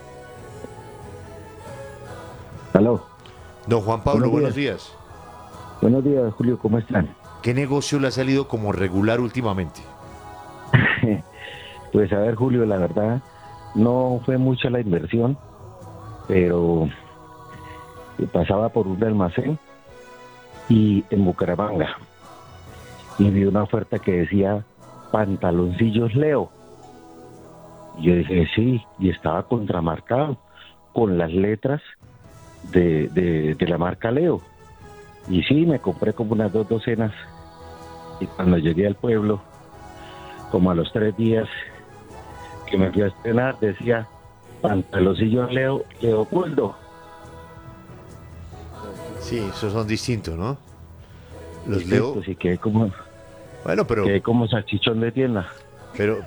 Aló. Don Juan Pablo, buenos días. Buenos días, Julio, ¿cómo están? ¿Qué negocio le ha salido como regular últimamente? Pues a ver, Julio, la verdad, no fue mucha la inversión, pero pasaba por un almacén y en Bucaramanga y vi una oferta que decía pantaloncillos Leo. Y yo dije, sí, y estaba contramarcado con las letras de la marca Leo. Y sí, me compré como unas 2 docenas. Y cuando llegué al pueblo, como a los 3 días que me fui a estrenar, decía pantaloncillo Leopoldo. Sí, esos son distintos, ¿no? Los Distintos, Leo. sí, quedé como, Bueno, pero. quedé como salchichón de tienda. Pero.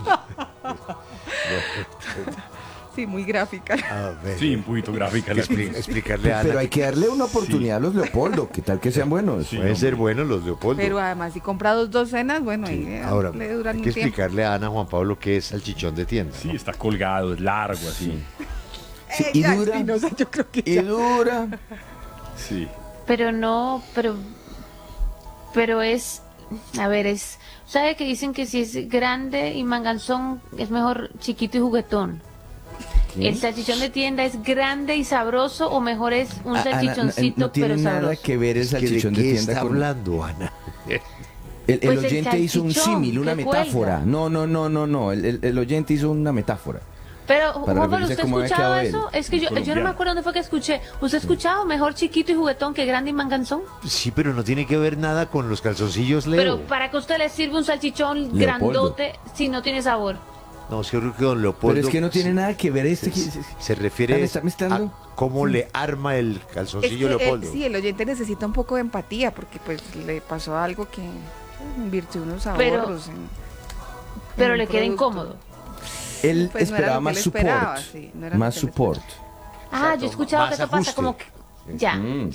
Sí, muy gráfica. Sí, un poquito gráfica. Explicarle a Ana. Pero hay que darle una oportunidad a los Leopoldo, ¿qué tal que sean buenos? Pueden ser buenos los Leopoldo. Pero además, si compra 2 docenas, bueno, ahí Ahora, le duran hay un que tiempo. explicarle a Ana, Juan Pablo, qué es salchichón de tienda. Sí, está colgado, es largo, así. Sí, y Ya, dura. Espinosa, yo creo que Y ya. dura. Sí. Pero no, pero es, a ver, ¿sabe que dicen que si es grande y manganzón es mejor chiquito y juguetón? ¿El salchichón de tienda es grande y sabroso o mejor es un salchichoncito no tiene pero nada sabroso? que ver el salchichón ¿De de qué tienda está con... hablando, Ana? El Pues el oyente hizo un salchichón símil, una que metáfora. cuelga. No. El oyente hizo una metáfora. Pero, Para Juan Pablo, referirse ¿usted a cómo ha había escuchado quedado eso? Es que yo no me Colombiano. acuerdo dónde fue que escuché. ¿Usted ha escuchado mejor chiquito y juguetón que grande y manganzón? Sí, pero no tiene que ver nada con los calzoncillos, Leo. Pero ¿para que usted le sirve un salchichón Leopoldo. grandote si no tiene sabor? No, es que creo que don Leopoldo... Pero es que no tiene nada que ver Se refiere ¿Me está mezclando? a cómo le arma el Es calzoncillo que Leopoldo. sí, el oyente necesita un poco de empatía porque pues le pasó algo que invirtió unos Pero- ahorros Pero un le queda producto. incómodo. Él Pues no era esperaba lo que más él support. esperaba, sí, no era lo Más que él support. Ah, yo he escuchado más que eso pasa ajuste. como que... Ya.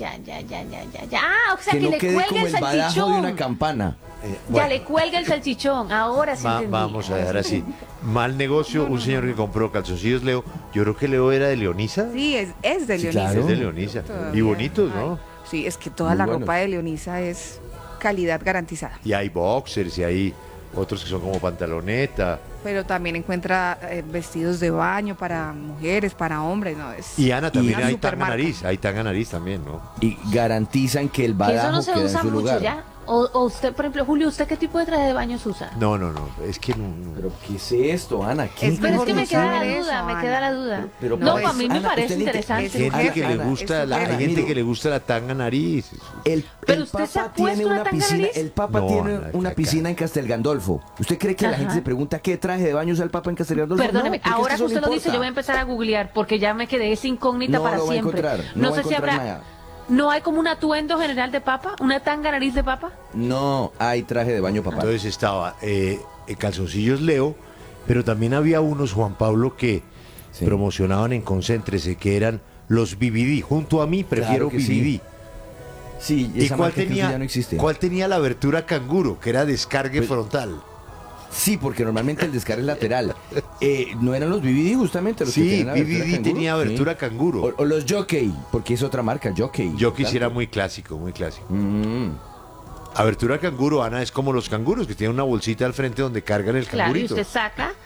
Ah, o sea, Que que no le quede cuelga como el el badajo de una salchichón. campana. Ya le cuelga el salchichón. Ahora sí entendí. Vamos a dejar así. Mal negocio, un señor que compró calzoncillos Leo. Yo creo que Leo era de Leonisa. Sí, es de Sí, Leonisa. claro. Es de Leonisa. Todavía. Y bonitos, ¿no? Ay, sí, es que toda Muy la buenos. ropa de Leonisa es calidad garantizada. Y hay boxers y hay otros que son como pantaloneta. Pero también encuentra vestidos de baño para mujeres, para hombres, ¿no? Es Y Ana también una hay tanga supermarca. nariz. Hay tanga nariz también, ¿no? Y garantizan que el Que badajo eso no se queda en usa su mucho lugar. ya. O usted, por ejemplo, Julio, ¿usted qué tipo de traje de baños usa? No. Es que no. Pero ¿qué es esto, Ana? ¿Qué Es Pero es mejor que me no queda saber la eso, duda, me Ana. queda la duda. Pero No, es- a mí me Ana, parece usted le interesante. es Hay gente que le Ana, gusta es hay sujeta. gente Mire. que le gusta la tanga nariz. Pero El usted se ha Papa puesto tiene una una tanga piscina, nariz. el Papa No, tiene Ana, una acá. piscina en Castel Gandolfo. ¿Usted cree que la Ajá. gente se pregunta qué traje de baño usa el Papa en Castel Gandolfo? Perdóneme, No, porque es ahora que eso no usted lo dice, importa. yo voy a empezar a googlear porque ya me quedé esa incógnita No para lo va a siempre. encontrar, no va a sé si encontrar habrá. nada. ¿No hay como un atuendo general de papa? ¿Una tanga nariz de papa? No hay traje de baño, papá. Entonces estaba calzoncillos Leo, pero también había unos, Juan Pablo, que Sí. promocionaban en Concéntrese, que eran los BBD. Junto a mí prefiero Claro que sí. BBD. Sí, ¿Y esa cuál marca creo que tenía, ya no existe. cuál tenía la abertura canguro, que era descargue Pues- frontal? Sí, porque normalmente el descargue es lateral. No eran los BBD justamente los que Sí, tenían abertura BBD canguro? tenía abertura Sí. canguro. O los Jockey, porque es otra marca, Jockey. Yo quisiera muy clásico, muy clásico. Mm. Abertura canguro, Ana, es como los canguros, que tienen una bolsita al frente donde cargan el Claro, y cangurito. usted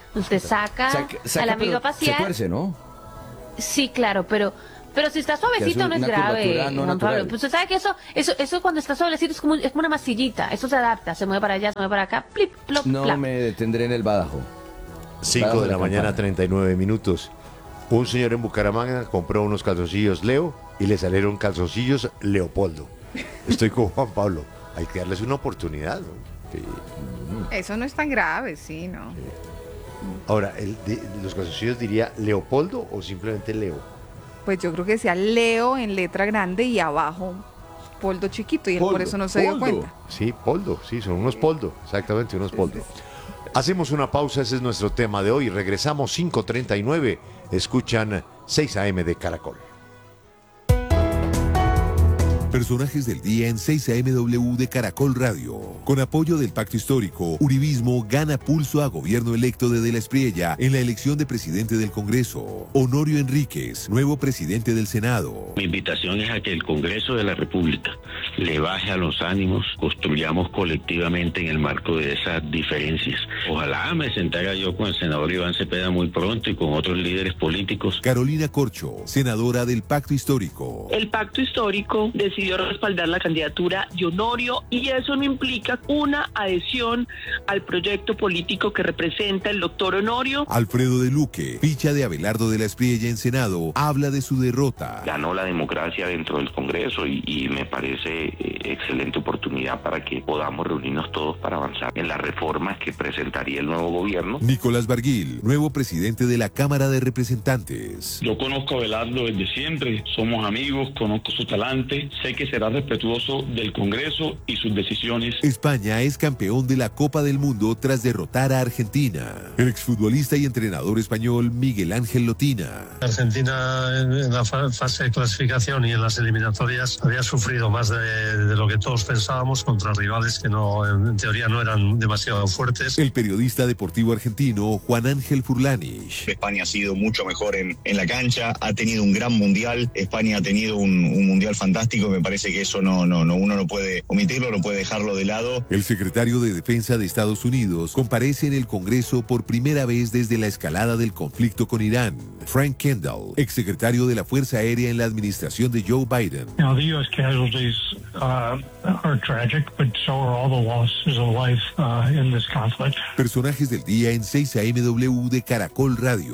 saca Saca, al amigo pero a pasear. Se tuerce, ¿no? Sí, claro, pero si está suavecito Que no es una grave, curvatura no Juan natural. Pablo. Pues usted sabe que eso cuando está suavecito es como una masillita, eso se adapta, se mueve para allá, se mueve para acá, plip, plop, No plap. me detendré en el badajo. 5 Bajo de la la mañana, campana. 39 minutos. Un señor en Bucaramanga compró unos calzoncillos Leo y le salieron calzoncillos Leopoldo. Estoy con Juan Pablo. Hay que darles una oportunidad, ¿no? Sí. Eso no es tan grave, sí, ¿no? Ahora, ¿los calzoncillos diría Leopoldo o simplemente Leo? Pues yo creo que sea Leo en letra grande y abajo Poldo chiquito y él por Poldo, eso no se dio Poldo. cuenta. Sí, poldo, sí, son unos poldo, exactamente, unos poldo. Hacemos una pausa, ese es nuestro tema de hoy. Regresamos 5:39. Escuchan 6 AM de Caracol. Personajes del día en 6 AMW de Caracol Radio. Con apoyo del Pacto Histórico, Uribismo gana pulso a gobierno electo de De la Espriella en la elección de presidente del Congreso. Honorio Enríquez, nuevo presidente del Senado. Mi invitación es a que el Congreso de la República le baje a los ánimos, construyamos colectivamente en el marco de esas diferencias. Ojalá me sentara yo con el senador Iván Cepeda muy pronto y con otros líderes políticos. Carolina Corcho, senadora del Pacto Histórico. El Pacto Histórico decide decidió respaldar la candidatura de Honorio y eso no implica una adhesión al proyecto político que representa el doctor Honorio. Alfredo de Luque, ficha de Abelardo de la Espriella en Senado, habla de su derrota. Ganó la democracia dentro del Congreso y me parece excelente oportunidad para que podamos reunirnos todos para avanzar en las reformas que presentaría el nuevo gobierno. Nicolás Barguil, nuevo presidente de la Cámara de Representantes. Yo conozco a Abelardo desde siempre, somos amigos, conozco su talante, sé que será respetuoso del Congreso y sus decisiones. España es campeón de la Copa del Mundo tras derrotar a Argentina. El exfutbolista y entrenador español Miguel Ángel Lotina. Argentina en la fase de clasificación y en las eliminatorias había sufrido más de lo que todos pensábamos contra rivales que no, en teoría no eran demasiado fuertes. El periodista deportivo argentino Juan Ángel Furlanich. España ha sido mucho mejor en la cancha, ha tenido un gran mundial, España ha tenido un mundial fantástico, me parece que eso uno no puede omitirlo, no puede dejarlo de lado. El secretario de Defensa de Estados Unidos comparece en el Congreso por primera vez desde la escalada del conflicto con Irán. Frank Kendall, exsecretario de la Fuerza Aérea en la administración de Joe Biden. Now, the U.S. casualties are tragic, but so are all the losses of life in this conflict. Personajes del día en 6 AMW de Caracol Radio.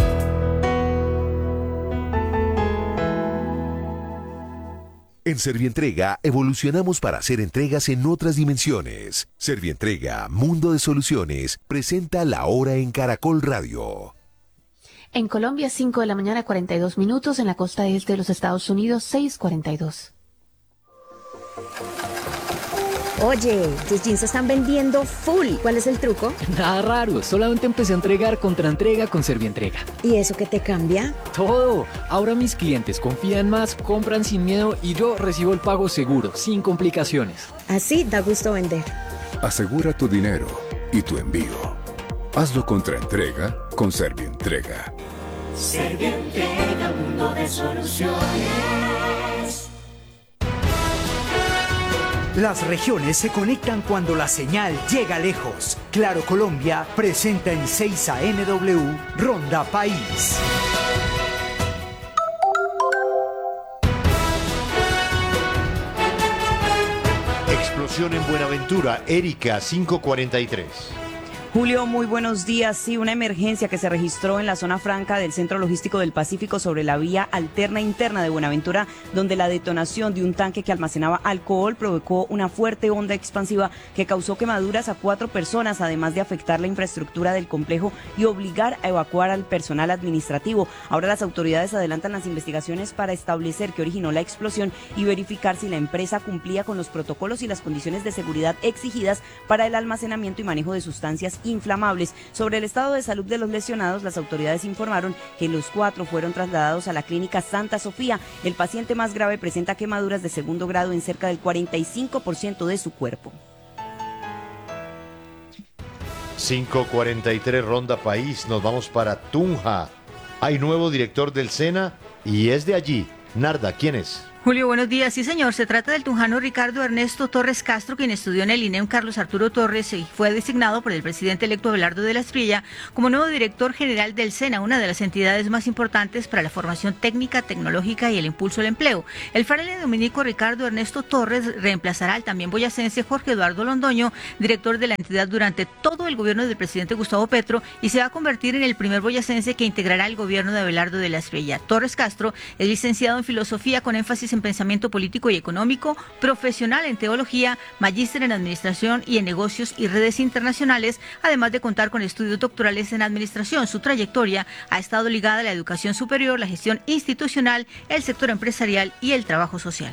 En Servientrega evolucionamos para hacer entregas en otras dimensiones. Servientrega, Mundo de Soluciones, presenta La Hora en Caracol Radio. En Colombia, 5 de la mañana, 42 minutos. En la costa este de los Estados Unidos, 6:42. Oye, tus jeans se están vendiendo full. ¿Cuál es el truco? Nada raro, solamente empecé a entregar contraentrega con Servientrega. ¿Y eso qué te cambia? Todo. Ahora mis clientes confían más, compran sin miedo y yo recibo el pago seguro, sin complicaciones. Así da gusto vender. Asegura tu dinero y tu envío. Hazlo contraentrega con Servientrega. Servientrega, mundo de soluciones. Las regiones se conectan cuando la señal llega lejos. Claro Colombia presenta en 6 AMW Ronda País. Explosión en Buenaventura, Erika, 543. Julio, muy buenos días. Sí, una emergencia que se registró en la zona franca del Centro Logístico del Pacífico sobre la vía alterna interna de Buenaventura, donde la detonación de un tanque que almacenaba alcohol provocó una fuerte onda expansiva que causó quemaduras a 4 personas, además de afectar la infraestructura del complejo y obligar a evacuar al personal administrativo. Ahora las autoridades adelantan las investigaciones para establecer qué originó la explosión y verificar si la empresa cumplía con los protocolos y las condiciones de seguridad exigidas para el almacenamiento y manejo de sustancias inflamables. Sobre el estado de salud de los lesionados, las autoridades informaron que los 4 fueron trasladados a la clínica Santa Sofía. El paciente más grave presenta quemaduras de segundo grado en cerca del 45% de su cuerpo. 543 Ronda País, nos vamos para Tunja. Hay nuevo director del SENA y es de allí. Narda, ¿quién es? Julio, buenos días. Sí, señor, se trata del tunjano Ricardo Ernesto Torres Castro, quien estudió en el INEM Carlos Arturo Torres y fue designado por el presidente electo Abelardo de la Espriella como nuevo director general del SENA, una de las entidades más importantes para la formación técnica, tecnológica y el impulso al empleo. El fraile dominico Ricardo Ernesto Torres reemplazará al también boyacense Jorge Eduardo Londoño, director de la entidad durante todo el gobierno del presidente Gustavo Petro, y se va a convertir en el primer boyacense que integrará el gobierno de Abelardo de la Espriella. Torres Castro es licenciado en filosofía con énfasis en pensamiento político y económico, profesional en teología, magíster en administración y en negocios y redes internacionales, además de contar con estudios doctorales en administración. Su trayectoria ha estado ligada a la educación superior, la gestión institucional, el sector empresarial y el trabajo social.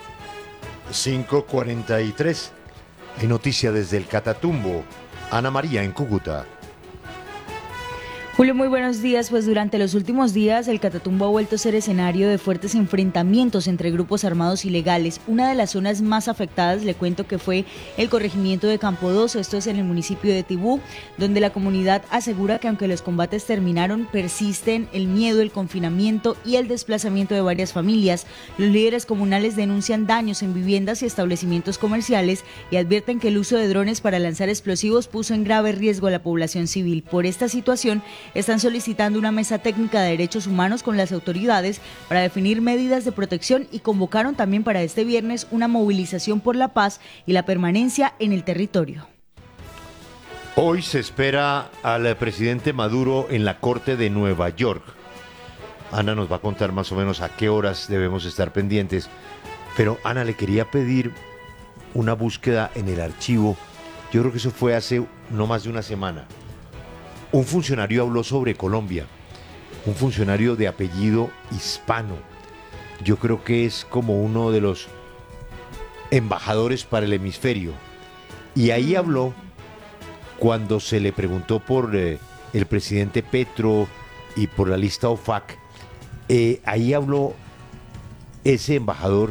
543. Hay noticia desde el Catatumbo. Ana María en Cúcuta. Julio, muy buenos días. Pues durante los últimos días el Catatumbo ha vuelto a ser escenario de fuertes enfrentamientos entre grupos armados ilegales. Una de las zonas más afectadas, le cuento que fue el corregimiento de Campodoso, esto es en el municipio de Tibú, donde la comunidad asegura que aunque los combates terminaron, persisten el miedo, el confinamiento y el desplazamiento de varias familias. Los líderes comunales denuncian daños en viviendas y establecimientos comerciales y advierten que el uso de drones para lanzar explosivos puso en grave riesgo a la población civil. Por esta situación, están solicitando una mesa técnica de derechos humanos con las autoridades para definir medidas de protección y convocaron también para este viernes una movilización por la paz y la permanencia en el territorio. Hoy se espera al presidente Maduro en la Corte de Nueva York. Ana nos va a contar más o menos a qué horas debemos estar pendientes. Pero Ana, le quería pedir una búsqueda en el archivo. Yo creo que eso fue hace no más de una semana. Un funcionario habló sobre Colombia. Un funcionario de apellido hispano. Yo creo que es como uno de los embajadores para el hemisferio. Y ahí habló cuando se le preguntó por el presidente Petro y por la lista OFAC. Ahí habló ese embajador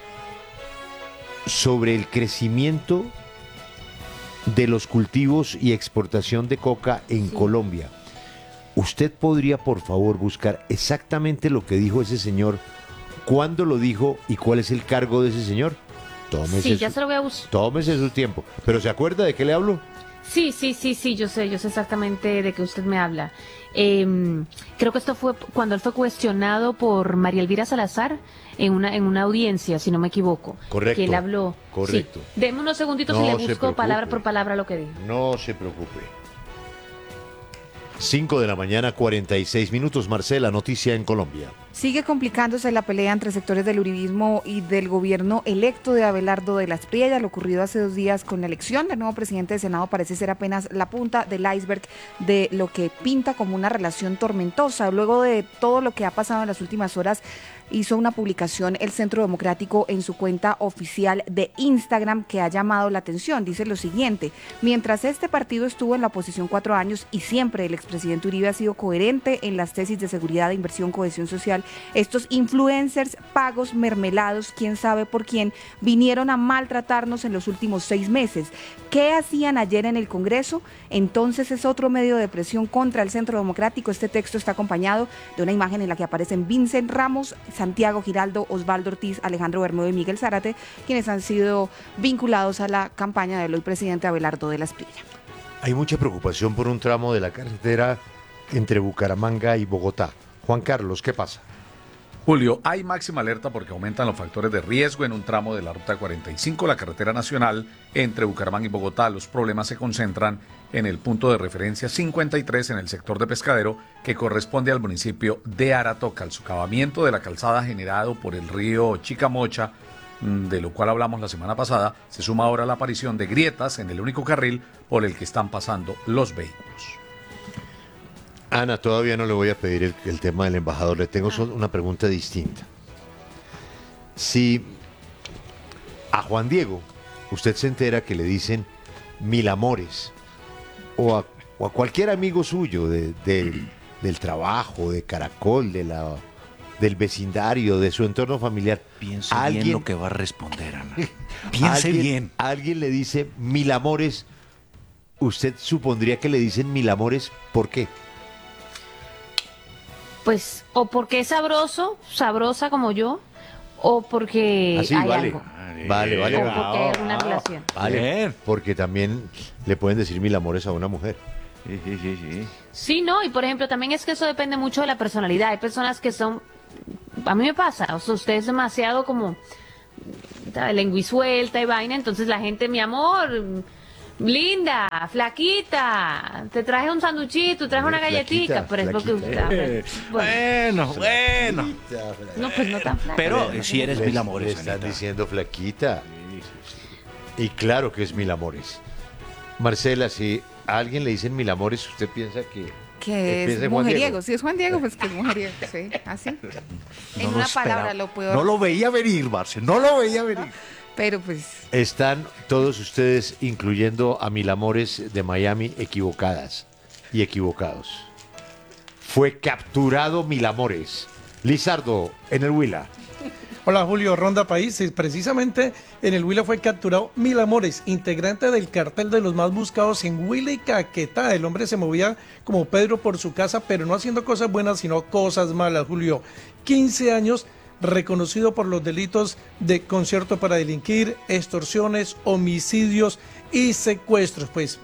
sobre el crecimiento de los cultivos y exportación de coca en Colombia. ¿Usted podría, por favor, buscar exactamente lo que dijo ese señor, cuándo lo dijo y cuál es el cargo de ese señor? Sí, ya se lo voy a buscar. Tómese su tiempo. ¿Pero se acuerda de qué le hablo? Sí, yo sé exactamente de qué usted me habla. Creo que esto fue cuando él fue cuestionado por María Elvira Salazar en una audiencia, si no me equivoco. Correcto. Que él habló. Correcto. Sí. Deme unos segunditos y le busco palabra por palabra lo que dijo. No se preocupe. 5 de la mañana, 46 minutos. Marcela, noticia en Colombia. Sigue complicándose la pelea entre sectores del uribismo y del gobierno electo de Abelardo de la Espriella. Lo ocurrido hace 2 días con la elección del nuevo presidente del Senado parece ser apenas la punta del iceberg de lo que pinta como una relación tormentosa. Luego de todo lo que ha pasado en las últimas horas, hizo una publicación el Centro Democrático en su cuenta oficial de Instagram que ha llamado la atención. Dice lo siguiente: mientras este partido estuvo en la oposición 4 años y siempre el expresidente Uribe ha sido coherente en las tesis de seguridad, inversión, cohesión social, estos influencers pagos, mermelados, quién sabe por quién, vinieron a maltratarnos en los últimos 6 meses. ¿Qué hacían ayer en el Congreso? Entonces es otro medio de presión contra el Centro Democrático. Este texto está acompañado de una imagen en la que aparecen Vincent Ramos, Santiago Giraldo, Osvaldo Ortiz, Alejandro Bermejo y Miguel Zárate, quienes han sido vinculados a la campaña del hoy presidente Abelardo de la Espriella. Hay mucha preocupación por un tramo de la carretera entre Bucaramanga y Bogotá. Juan Carlos, ¿qué pasa? Julio, hay máxima alerta porque aumentan los factores de riesgo en un tramo de la Ruta 45, la carretera nacional entre Bucaramanga y Bogotá. Los problemas se concentran en el punto de referencia 53 en el sector de Pescadero, que corresponde al municipio de Aratoca. El socavamiento de la calzada generado por el río Chicamocha, de lo cual hablamos la semana pasada, se suma ahora la aparición de grietas en el único carril por el que están pasando los vehículos. Ana, todavía no le voy a pedir el tema del embajador. Le tengo una pregunta distinta. Si a Juan Diego usted se entera que le dicen mil amores, o a cualquier amigo suyo del trabajo, de Caracol, del vecindario, de su entorno familiar, piense bien lo que va a responder, Ana. Piense bien. Alguien le dice mil amores, ¿usted supondría que le dicen mil amores? ¿Por qué? Pues, o porque es sabrosa como yo, o porque hay algo. Vale. O porque hay alguna relación. Vale, porque también le pueden decir mil amores a una mujer. Sí. Sí, no, y por ejemplo, también es que eso depende mucho de la personalidad. Hay personas que son, a mí me pasa, o sea, usted es demasiado como lenguisuelta y vaina, entonces la gente, mi amor, linda, flaquita, te traje un sanduchito, traje una galletita, pero es porque usted... Bueno. No, pues no tan flaca. Pero si eres mil amores, le están Anita. diciendo flaquita. Sí. Y claro que es mil amores. Marcela, si a alguien le dicen mil amores, ¿usted piensa que es mujeriego? Si es Juan Diego, pues que es mujeriego, sí, así. En una palabra lo puedo... No lo veía venir, Marce, no lo veía venir. Pero pues... Están todos ustedes, incluyendo a mil amores de Miami, equivocadas y equivocados. Fue capturado mil amores. Lizardo, en el Huila. Hola Julio, Ronda País. Precisamente en el Huila fue capturado Mil Amores, integrante del cartel de los más buscados en Huila y Caquetá. El hombre se movía como Pedro por su casa, pero no haciendo cosas buenas, sino cosas malas, Julio. 15 años, reconocido por los delitos de concierto para delinquir, extorsiones, homicidios y secuestros. Pues bien,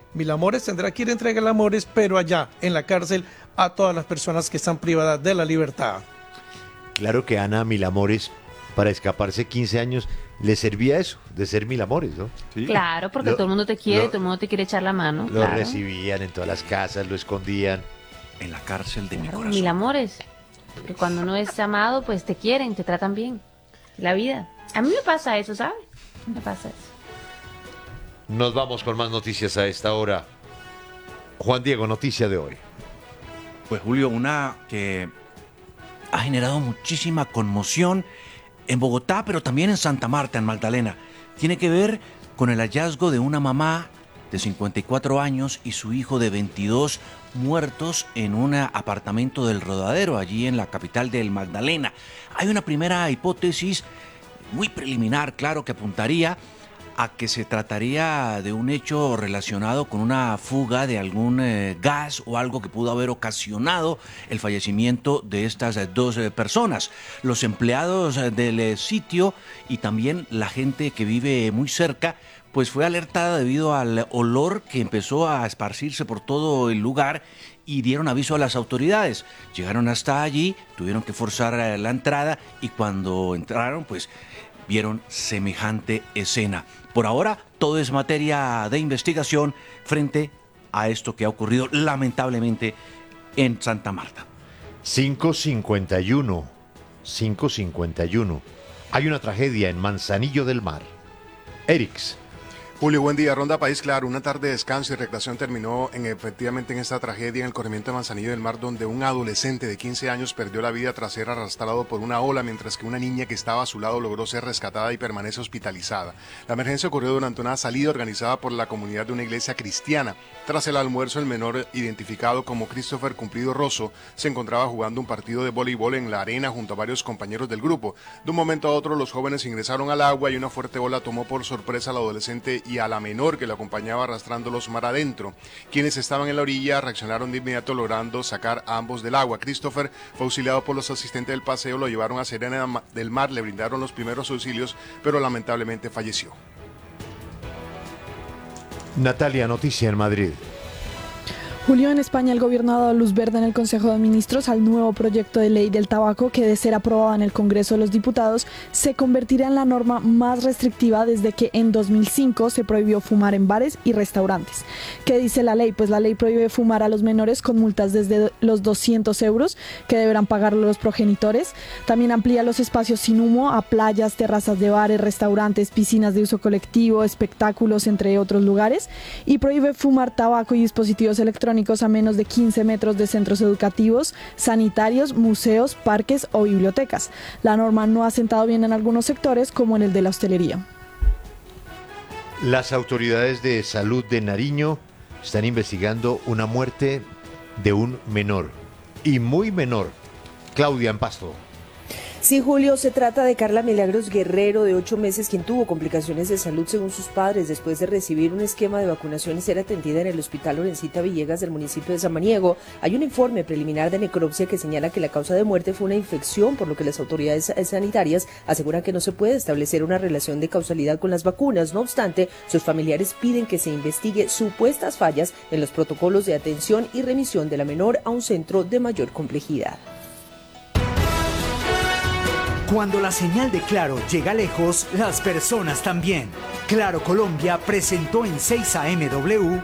Mil Amores tendrá que ir a entregar Amores, pero allá, en la cárcel, a todas las personas que están privadas de la libertad. Claro que Ana Mil Amores, para escaparse 15 años, le servía eso, de ser Mil Amores, ¿no? Sí. Claro, porque todo el mundo te quiere, todo el mundo te quiere echar la mano. Lo recibían en todas las casas, lo escondían. En la cárcel de mi corazón. Mil Amores. Porque cuando uno es amado, pues te quieren, te tratan bien. La vida. A mí me pasa eso, ¿sabes? Me pasa eso. Nos vamos con más noticias a esta hora. Juan Diego, noticia de hoy. Pues Julio, una que ha generado muchísima conmoción en Bogotá, pero también en Santa Marta, en Magdalena. Tiene que ver con el hallazgo de una mamá de 54 años y su hijo de 22 muertos en un apartamento del Rodadero, allí en la capital del Magdalena. Hay una primera hipótesis muy preliminar, claro, que apuntaría a que se trataría de un hecho relacionado con una fuga de algún gas o algo que pudo haber ocasionado el fallecimiento de estas dos personas. Los empleados del sitio y también la gente que vive muy cerca pues fue alertada debido al olor que empezó a esparcirse por todo el lugar y dieron aviso a las autoridades. Llegaron hasta allí, tuvieron que forzar la entrada y cuando entraron pues vieron semejante escena. Por ahora, todo es materia de investigación frente a esto que ha ocurrido lamentablemente en Santa Marta. 5:51. Hay una tragedia en Manzanillo del Mar. Erix. Julio, buen día. Ronda País, claro, una tarde de descanso y recreación terminó efectivamente en esta tragedia en el corregimiento de Manzanillo del Mar, donde un adolescente de 15 años perdió la vida tras ser arrastrado por una ola, mientras que una niña que estaba a su lado logró ser rescatada y permanece hospitalizada. La emergencia ocurrió durante una salida organizada por la comunidad de una iglesia cristiana. Tras el almuerzo, el menor, identificado como Christopher Cumplido Rosso, se encontraba jugando un partido de voleibol en la arena junto a varios compañeros del grupo. De un momento a otro, los jóvenes ingresaron al agua y una fuerte ola tomó por sorpresa al adolescente y a la menor que lo acompañaba arrastrándolos mar adentro. Quienes estaban en la orilla reaccionaron de inmediato logrando sacar a ambos del agua. Christopher fue auxiliado por los asistentes del paseo, lo llevaron a Serena del Mar, le brindaron los primeros auxilios, pero lamentablemente falleció. Natalia, noticia en Madrid. Julio, en España el gobierno ha dado luz verde en el Consejo de Ministros al nuevo proyecto de ley del tabaco que, de ser aprobado en el Congreso de los Diputados, se convertirá en la norma más restrictiva desde que en 2005 se prohibió fumar en bares y restaurantes. ¿Qué dice la ley? Pues la ley prohíbe fumar a los menores con multas desde los 200 euros que deberán pagar los progenitores. También amplía los espacios sin humo a playas, terrazas de bares, restaurantes, piscinas de uso colectivo, espectáculos, entre otros lugares. Y prohíbe fumar tabaco y dispositivos electrónicos a menos de 15 metros de centros educativos, sanitarios, museos, parques o bibliotecas. La norma no ha sentado bien en algunos sectores, como en el de la hostelería. Las autoridades de salud de Nariño están investigando una muerte de un menor, y muy menor. Claudia, en Pasto. Sí, Julio, se trata de Carla Milagros Guerrero, de 8 meses, quien tuvo complicaciones de salud según sus padres después de recibir un esquema de vacunación y ser atendida en el Hospital Lorencita Villegas del municipio de Samaniego. Hay un informe preliminar de necropsia que señala que la causa de muerte fue una infección, por lo que las autoridades sanitarias aseguran que no se puede establecer una relación de causalidad con las vacunas. No obstante, sus familiares piden que se investigue supuestas fallas en los protocolos de atención y remisión de la menor a un centro de mayor complejidad. Cuando la señal de Claro llega lejos, las personas también. Claro Colombia presentó en 6 AMW